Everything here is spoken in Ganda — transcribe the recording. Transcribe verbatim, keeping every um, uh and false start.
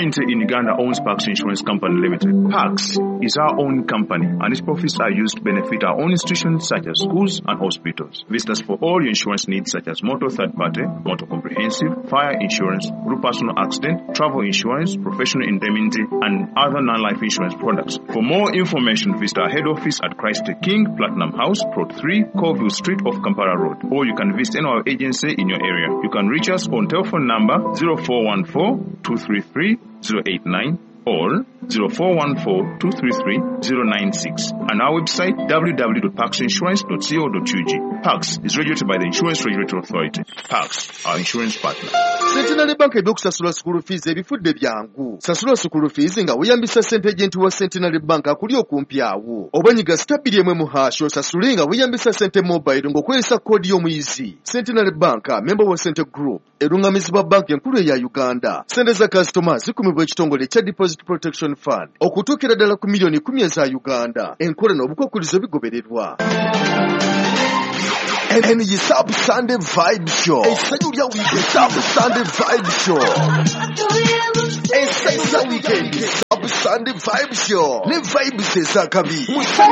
Indemnity in Uganda owns Pax Insurance Company Limited. Pax is our own company and its profits are used to benefit our own institutions such as schools and hospitals. Visit us for all your insurance needs such as motor third party, motor comprehensive, fire insurance, group personal accident, travel insurance, professional indemnity, and other non-life insurance products. For more information, visit our head office at Christ the King, Platinum House, Plot three, Colville Street off Kampala Road. Or you can visit any of our agency in your area. You can reach us on telephone number zero four one four, two three three, zero eight nine or zero four one four, two three three, zero nine six and our website w w w dot pax insurance dot co dot u g. Pax is regulated by the Insurance Regulatory Authority. Pax, our insurance partner. Centenary Bank ebyokusasula school fees ebifudde byangu. Sasula school fees nga weyambisa ssente agent wa Centenary Bank akuli okumpi awo. Obanyiga stabili emwe mu hash osasule nga weyambisa ssente mobile ng'okozesa kkoodi y'omuyizi. Centenary Bank, member wa Center Group, erungamizibwa bank enkulu eya Uganda. Ssente za customers zikumibwa ekitongole kya Deposit Protection Fund okutuukira ddala ku miliyoni kumi eza Uganda. Enkola n'obukwakkulizo bigobererwa. And then you sub Sunday Vibe Show. A Sunday weekend sub Sunday Vibe Show. A Sunday weekend sub Sunday Vibe Show. Ne vibe se sakabi.